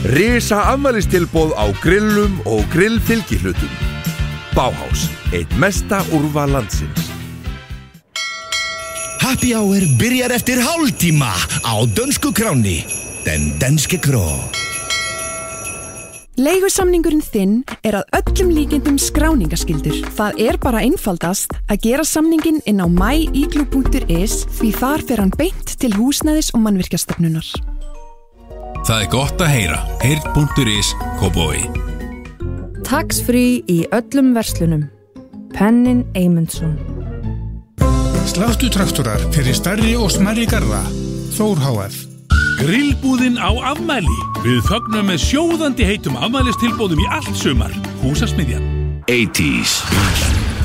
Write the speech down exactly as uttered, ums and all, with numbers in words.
Risa afmælistilboð á grillum og grillfylgihlutum. Bauhaus, eitt mesta úrval landsins. Happy Hour byrjar eftir hálftíma á dönsku kráni. Den danske kró. Leigusamningurinn þinn er að öllum líkindum skráningaskyldur. Það er bara einfaldast að gera samninginn inn á my igloo punktur is því þar fer hann beint til húsnæðis- og mannvirkjastofnunar. Það er gott að heyra. Heyrn punktur is Kópavogi. Tax free í öllum verslunum. Pennin Eymundsson. Sláttutraktorar fyrir stærri og smærri garða. Þór H F. Grillbúðin á afmæli. Við fögnum með sjóðandi heitum afmælistilboðum í allt sumar. Húsasmiðjan. eighties.